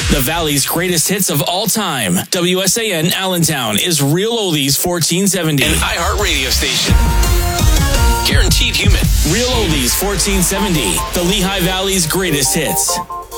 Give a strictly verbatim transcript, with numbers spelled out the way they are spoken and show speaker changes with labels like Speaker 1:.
Speaker 1: The Valley's greatest hits of all time. W S A N Allentown is Real Oldies fourteen seventy.
Speaker 2: An iHeart radio station. Guaranteed human.
Speaker 1: Real Oldies fourteen seventy. The Lehigh Valley's greatest hits.